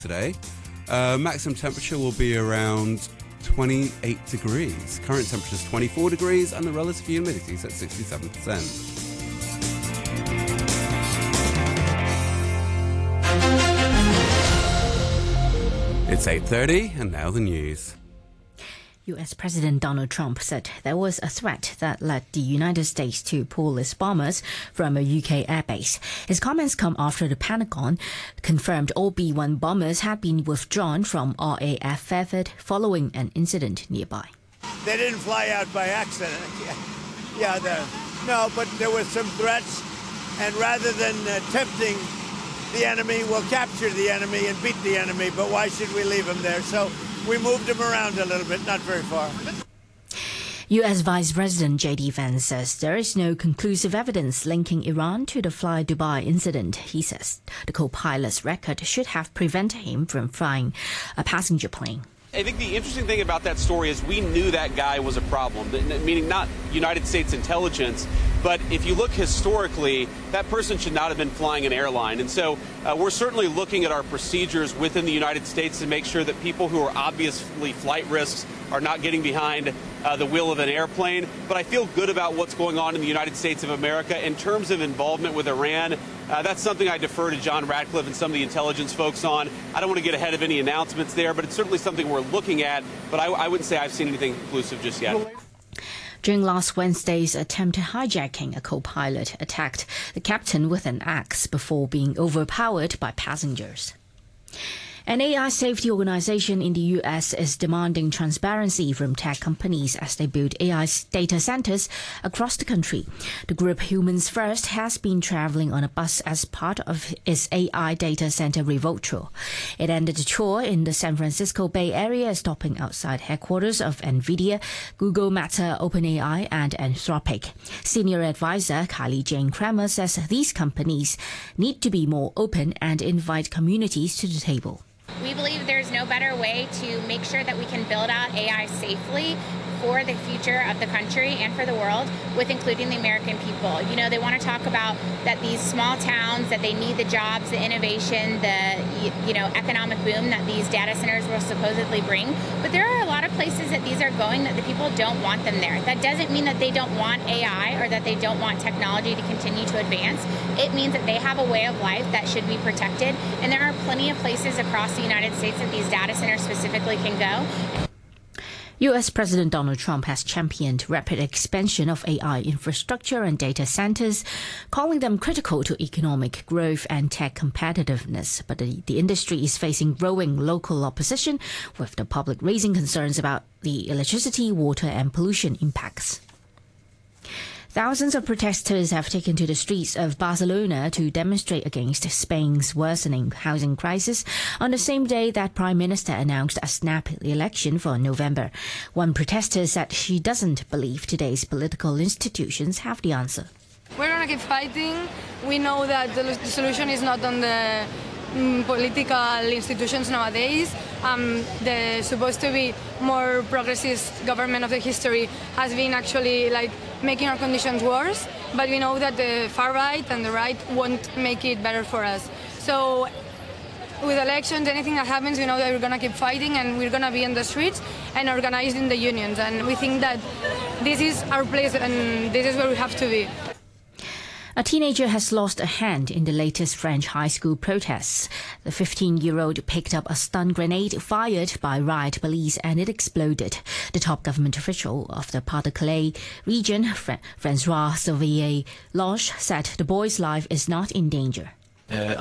today. Maximum temperature will be around 28 degrees. Current temperature is 24 degrees and the relative humidity is at 67%. It's 8:30 and now the news. U.S. President Donald Trump said there was a threat that led the United States to pull its bombers from a UK airbase. His comments come after the Pentagon confirmed all B-1 bombers had been withdrawn from RAF Fairford following an incident nearby. They didn't fly out by accident. No, but there were some threats, and rather than tempting the enemy, we'll capture the enemy and beat the enemy, but why should we leave them there? So we moved them around a little bit, not very far. U.S. Vice President J.D. Vance says there is no conclusive evidence linking Iran to the Fly Dubai incident. He says the co-pilot's record should have prevented him from flying a passenger plane. I think the interesting thing about that story is we knew that guy was a problem, meaning not United States intelligence, but if you look historically, that person should not have been flying an airline. And so we're certainly looking at our procedures within the United States to make sure that people who are obviously flight risks are not getting behind the wheel of an airplane. But I feel good about what's going on in the United States of America. In terms of involvement with Iran, that's something I defer to John Ratcliffe and some of the intelligence folks on. I don't want to get ahead of any announcements there, but it's certainly something we're looking at. But I wouldn't say I've seen anything conclusive just yet. During last Wednesday's attempted hijacking, a co-pilot attacked the captain with an axe before being overpowered by passengers. An AI safety organization in the U.S. is demanding transparency from tech companies as they build AI data centers across the country. The group Humans First has been traveling on a bus as part of its AI data center revolt tour. It ended the tour in the San Francisco Bay Area, stopping outside headquarters of NVIDIA, Google, Meta, OpenAI, and Anthropic. Senior advisor Kylie Jane Kramer says these companies need to be more open and invite communities to the table. We believe there's no better way to make sure that we can build out AI safely for the future of the country and for the world, with including the American people. You know, they want to talk about that these small towns, that they need the jobs, the innovation, the economic boom that these data centers will supposedly bring. But there are a lot of places that these are going that the people don't want them there. That doesn't mean that they don't want AI or that they don't want technology to continue to advance. It means that they have a way of life that should be protected. And there are plenty of places across the United States that these data centers specifically can go. U.S. President Donald Trump has championed rapid expansion of AI infrastructure and data centers, calling them critical to economic growth and tech competitiveness. But the industry is facing growing local opposition, with the public raising concerns about the electricity, water, and pollution impacts. Thousands of protesters have taken to the streets of Barcelona to demonstrate against Spain's worsening housing crisis on the same day that Prime Minister announced a snap election for November. One protester said she doesn't believe today's political institutions have the answer. We're going to keep fighting. We know that the solution is not on the political institutions nowadays. The supposed to be more progressive government of the history has been actually making our conditions worse, but we know that the far right and the right won't make it better for us. So with elections, anything that happens, we know that we're going to keep fighting and we're going to be in the streets and organizing the unions. And we think that this is our place and this is where we have to be. A teenager has lost a hand in the latest French high school protests. The 15-year-old picked up a stun grenade fired by riot police and it exploded. The top government official of the Pas-de-Calais region, François Xavier Loche, said the boy's life is not in danger. There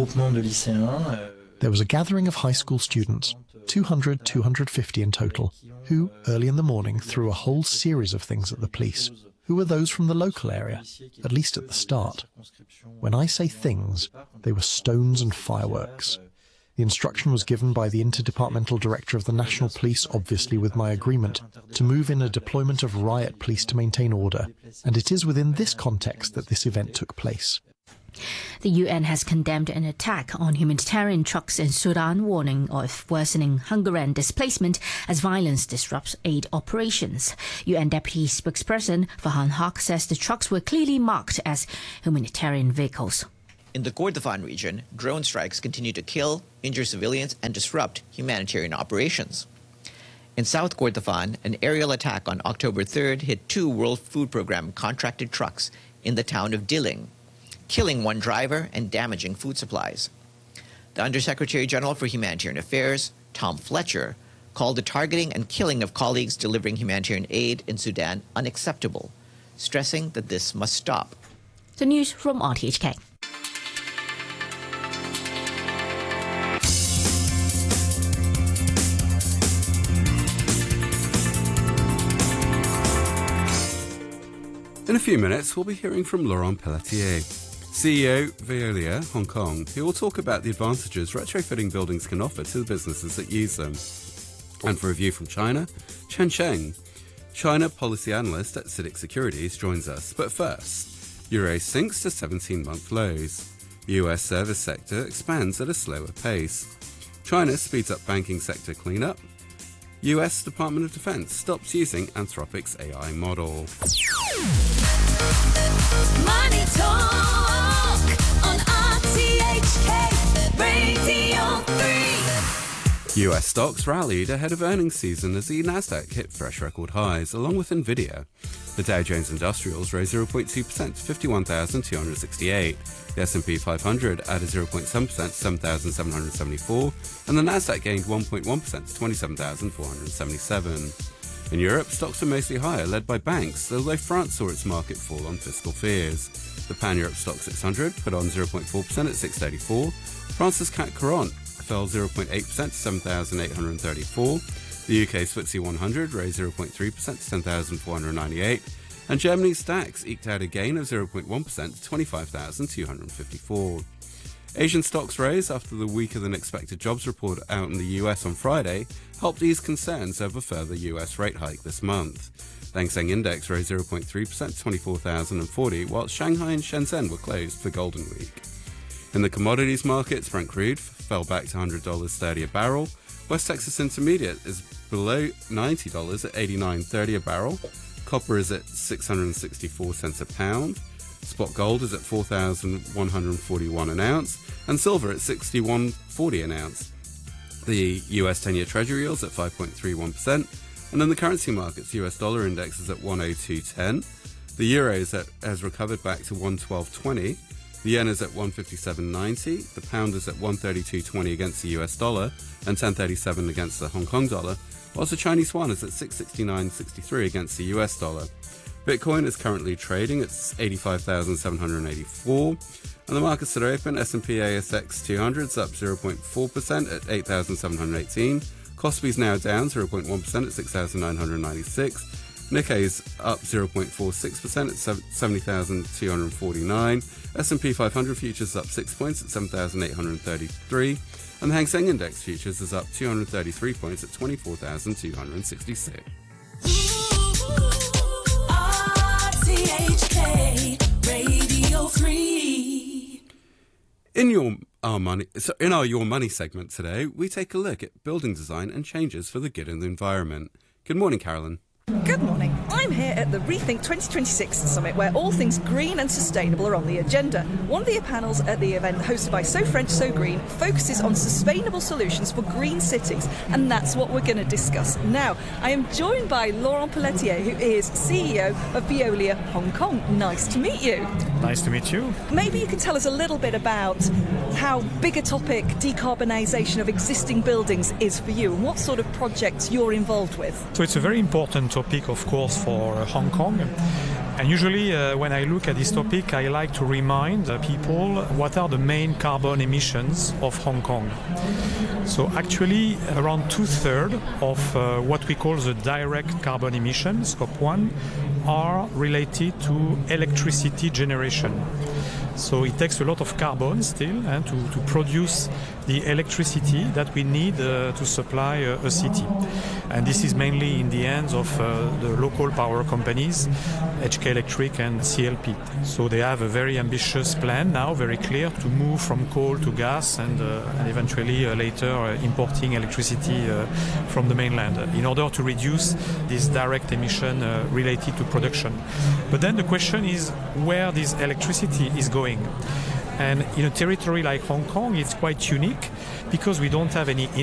was a gathering of high school students, 200, 250 in total, who, early in the morning, threw a whole series of things at the police, who were those from the local area, at least at the start. When I say things, they were stones and fireworks. The instruction was given by the Interdepartmental Director of the National Police, obviously with my agreement, to move in a deployment of riot police to maintain order, and it is within this context that this event took place. The UN has condemned an attack on humanitarian trucks in Sudan, warning of worsening hunger and displacement as violence disrupts aid operations. UN Deputy Spokesperson Farhan Haq says the trucks were clearly marked as humanitarian vehicles. In the Kordofan region, drone strikes continue to kill, injure civilians, and disrupt humanitarian operations. In South Kordofan, an aerial attack on October 3rd hit 2 World Food Programme contracted trucks in the town of Diling, killing 1 driver and damaging food supplies. The Undersecretary General for Humanitarian Affairs, Tom Fletcher, called the targeting and killing of colleagues delivering humanitarian aid in Sudan unacceptable, stressing that this must stop. The news from RTHK. In a few minutes, we'll be hearing from Laurent Pelletier, CEO Veolia Hong Kong, who will talk about the advantages retrofitting buildings can offer to the businesses that use them. And for a view from China, Chen Sheng, China policy analyst at CITIC Securities, joins us. But first, Euro sinks to 17-month lows. US service sector expands at a slower pace. China speeds up banking sector cleanup. US Department of Defense stops using Anthropic's AI model. Money Talk on RTHK Radio 3. US stocks rallied ahead of earnings season as the Nasdaq hit fresh record highs, along with Nvidia. The Dow Jones Industrials rose 0.2% to 51,268. The S&P 500 added 0.7% to 7,774, and the Nasdaq gained 1.1% to 27,477. In Europe, stocks were mostly higher, led by banks, although France saw its market fall on fiscal fears. The Pan-Europe Stock 600 put on 0.4% at 634. France's CAC 40 fell 0.8% to 7,834. The UK's FTSE 100 rose 0.3% to 10,498. And Germany's DAX eked out a gain of 0.1% to 25,254. Asian stocks rose after the weaker-than-expected jobs report out in the US on Friday helped ease concerns over further US rate hike this month. The Hang Seng Index rose 0.3% to 24,040, while Shanghai and Shenzhen were closed for Golden Week. In the commodities markets, Brent crude fell back to $100.30 a barrel. West Texas Intermediate is below $90 at $89.30 a barrel. Copper is at 664 cents a pound. Spot gold is at 4,141 an ounce, and silver at 61.40 an ounce. The US 10-year Treasury yields at 5.31%, and in the currency markets, US dollar index is at 102.10. The euro has recovered back to 112.20. The yen is at 157.90. The pound is at 132.20 against the US dollar and 10.37 against the Hong Kong dollar, whilst the Chinese yuan is at 669.63 against the US dollar. Bitcoin is currently trading at 85,784, and the markets are open. S&P ASX 200 is up 0.4% at 8,718. Kospi's now down 0.1% at 6,996. Nikkei's up 0.46% at 70,249. S&P 500 futures up 6 points at 7,833. And the Hang Seng Index futures is up 233 points at 24,266. RTHK Radio 3. In our Your Money segment today, we take a look at building design and changes for the good in the environment. Good morning, Carolyn. Good morning. I'm here at the Rethink 2026 Summit, where all things green and sustainable are on the agenda. One of the panels at the event, hosted by So French, So Green, focuses on sustainable solutions for green cities, and that's what we're going to discuss now. I am joined by Laurent Pelletier, who is CEO of Veolia Hong Kong. Nice to meet you. Nice to meet you. Maybe you can tell us a little bit about how big a topic decarbonisation of existing buildings is for you, and what sort of projects you're involved with. So it's a very important topic, of course, for Hong Kong. And usually when I look at this topic, I like to remind people what are the main carbon emissions of Hong Kong. So actually around 2/3 of what we call the direct carbon emissions, Scope 1, are related to electricity generation. So it takes a lot of carbon still to produce the electricity that we need to supply a city. And this is mainly in the hands of the local power companies, HK Electric and CLP. So they have a very ambitious plan now, very clear, to move from coal to gas and eventually later importing electricity from the mainland in order to reduce this direct emission related to production. But then the question is where this electricity is going. And in a territory like Hong Kong, it's quite unique because we don't have any